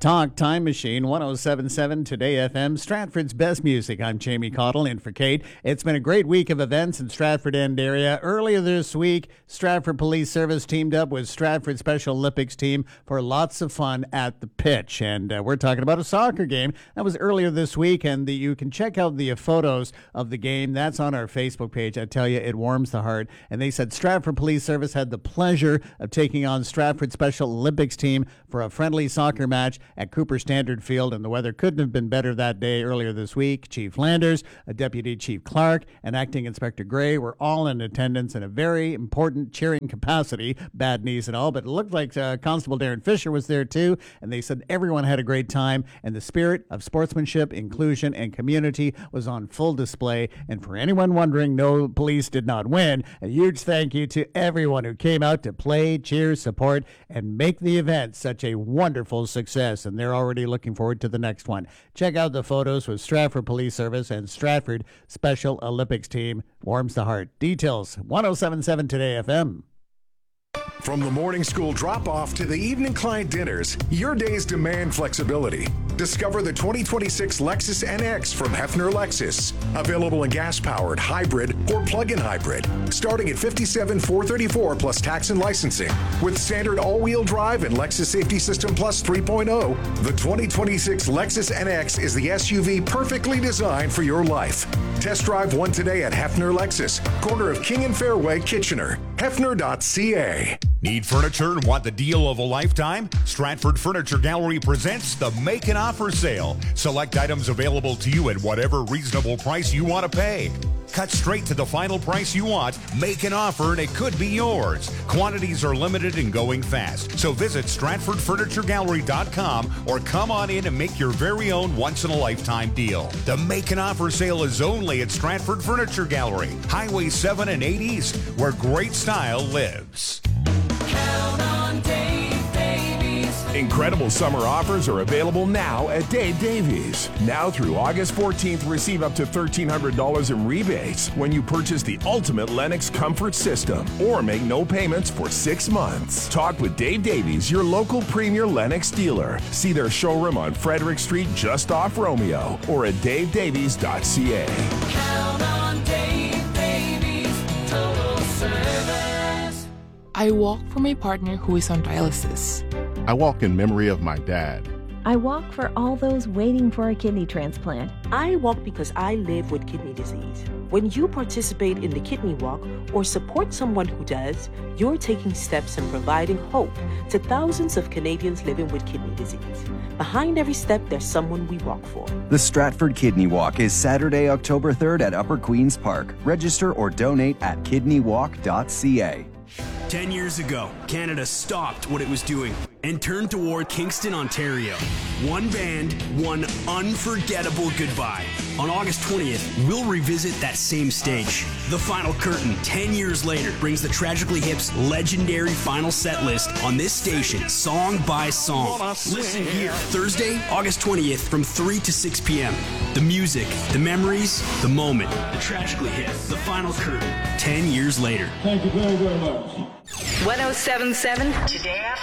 Talk Time Machine, 107.7 Today FM, Stratford's best music. I'm Jamie Cottle in for Kate. It's been a great week of events in Stratford End area. Earlier this week, Stratford Police Service teamed up with Stratford Special Olympics team for lots of fun at the pitch. And we're talking about a soccer game. That was earlier this week, and you can check out the photos of the game. That's on our Facebook page. I tell you, it warms the heart. And they said Stratford Police Service had the pleasure of taking on Stratford Special Olympics team for a friendly soccer match at Cooper Standard Field, and the weather couldn't have been better that day earlier this week. Chief Landers, Deputy Chief Clark, and Acting Inspector Gray were all in attendance in a very important cheering capacity, bad knees and all, but it looked like Constable Darren Fisher was there too, and they said everyone had a great time, and the spirit of sportsmanship, inclusion, and community was on full display. And for anyone wondering, no, police did not win. A huge thank you to everyone who came out to play, cheer, support, and make the event such a wonderful success. And they're already looking forward to the next one. Check out the photos with Stratford Police Service and Stratford Special Olympics team. Warms the heart. Details, 107.7 Today FM. From the morning school drop-off to the evening client dinners, your days demand flexibility. Discover the 2026 Lexus NX from Hefner Lexus. Available in gas-powered, hybrid, or plug-in hybrid. Starting at $57,434 plus tax and licensing. With standard all-wheel drive and Lexus Safety System Plus 3.0, the 2026 Lexus NX is the SUV perfectly designed for your life. Test drive one today at Hefner Lexus, corner of King and Fairway, Kitchener. Hefner.ca. Need furniture and want the deal of a lifetime? Stratford Furniture Gallery presents the Make an Offer Sale. Select items available to you at whatever reasonable price you want to pay. Cut straight to the final price you want, make an offer, and it could be yours. Quantities are limited and going fast. So visit StratfordFurnitureGallery.com or come on in and make your very own once-in-a-lifetime deal. The Make an Offer Sale is only at Stratford Furniture Gallery, Highway 7 and 8 East, where great style lives. Count on Dave Davies. Incredible summer offers are available now at Dave Davies. Now through August 14th, receive up to $1,300 in rebates when you purchase the ultimate Lennox comfort system or make no payments for 6 months. Talk with Dave Davies, your local premier Lennox dealer. See their showroom on Frederick Street just off Romeo or at davedavies.ca. Count on Dave Davies. Total service. I walk for my partner who is on dialysis. I walk in memory of my dad. I walk for all those waiting for a kidney transplant. I walk because I live with kidney disease. When you participate in the Kidney Walk or support someone who does, you're taking steps and providing hope to thousands of Canadians living with kidney disease. Behind every step, there's someone we walk for. The Stratford Kidney Walk is Saturday, October 3rd at Upper Queen's Park. Register or donate at kidneywalk.ca. 10 years ago, Canada stopped what it was doing and turned toward Kingston, Ontario. One band, one unforgettable goodbye. On August 20th, we'll revisit that same stage. The Final Curtain, 10 years later, brings the Tragically Hip's legendary final set list on this station, song by song. Listen here, Thursday, August 20th, from 3 to 6 p.m. The music, the memories, the moment. The Tragically Hip, The Final Curtain, 10 years later. Thank you very, very much. 107.7 Today